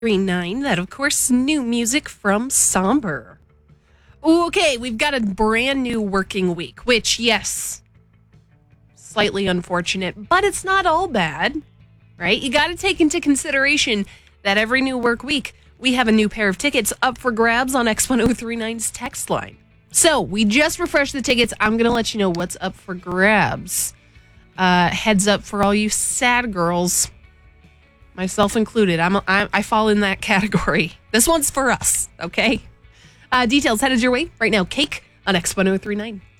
1039. That, of course, new music from Somber. Okay, we've got a brand new working week, which, yes, slightly unfortunate, but it's not all bad, right? You got to take into consideration that every new work week, we have a new pair of tickets up for grabs on X1039's text line. So we just refreshed the tickets. I'm going to let you know what's up for grabs. Heads up for all you sad girls, myself included. I fall in that category. This one's for us, okay? Details headed your way right now. Cake on X1039.